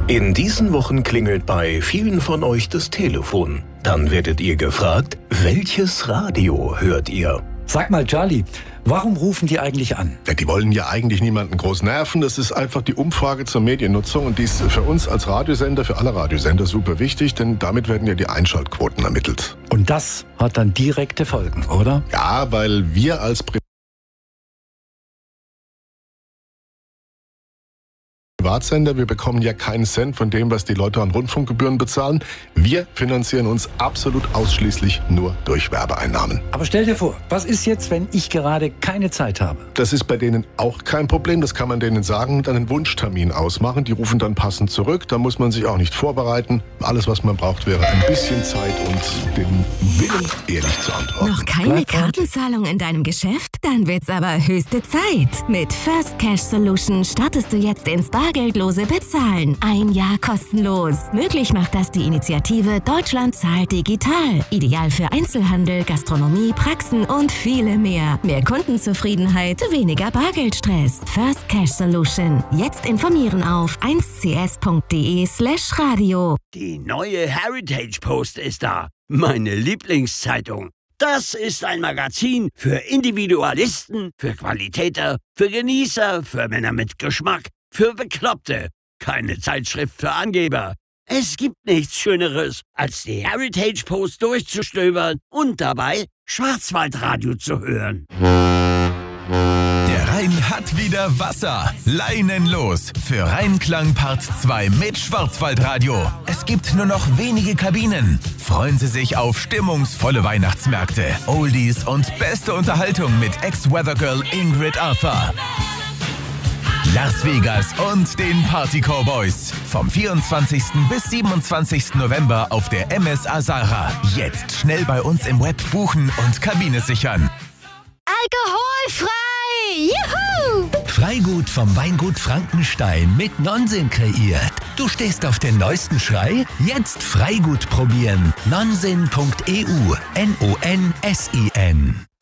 In diesen Wochen klingelt bei vielen von euch das Telefon. Dann werdet ihr gefragt, welches Radio hört ihr? Sag mal, Charlie, warum rufen die eigentlich an? Ja, die wollen ja eigentlich niemanden groß nerven. Das ist einfach die Umfrage zur Mediennutzung und die ist für uns als Radiosender, für alle Radiosender super wichtig, denn damit werden ja die Einschaltquoten ermittelt. Und das hat dann direkte Folgen, oder? Ja, weil wir als Privatsender, wir bekommen ja keinen Cent von dem, was die Leute an Rundfunkgebühren bezahlen. Wir finanzieren uns absolut ausschließlich nur durch Werbeeinnahmen. Aber stell dir vor, was ist jetzt, wenn ich gerade keine Zeit habe? Das ist bei denen auch kein Problem. Das kann man denen sagen und einen Wunschtermin ausmachen. Die rufen dann passend zurück. Da muss man sich auch nicht vorbereiten. Alles, was man braucht, wäre ein bisschen Zeit und den Willen, ehrlich zu antworten. Noch keine Kartenzahlung in deinem Geschäft? Dann wird's aber höchste Zeit. Mit First Cash Solution startest du jetzt ins bargeldlose Bezahlen. 1 Jahr kostenlos. Möglich macht das die Initiative Deutschland zahlt digital. Ideal für Einzelhandel, Gastronomie, Praxen und viele mehr. Mehr Kundenzufriedenheit, weniger Bargeldstress. First Cash Solution. Jetzt informieren auf 1cs.de/radio. Die neue Heritage Post ist da. Meine Lieblingszeitung. Das ist ein Magazin für Individualisten, für Qualitäter, für Genießer, für Männer mit Geschmack, für Bekloppte. Keine Zeitschrift für Angeber. Es gibt nichts Schöneres, als die Heritage Post durchzustöbern und dabei Schwarzwaldradio zu hören. Der Rhein hat wieder Wasser. Leinenlos für Rheinklang Part 2 mit Schwarzwaldradio. Es gibt nur noch wenige Kabinen. Freuen Sie sich auf stimmungsvolle Weihnachtsmärkte, Oldies und beste Unterhaltung mit Ex-Weathergirl Ingrid Arthur. Las Vegas und den Party Cowboys. Vom 24. bis 27. November auf der MS Azara. Jetzt schnell bei uns im Web buchen und Kabine sichern. Alkoholfrei! Juhu! Freigut vom Weingut Frankenstein mit Nonsens kreiert. Du stehst auf den neuesten Schrei? Jetzt Freigut probieren. Nonsen.eu. Nonsin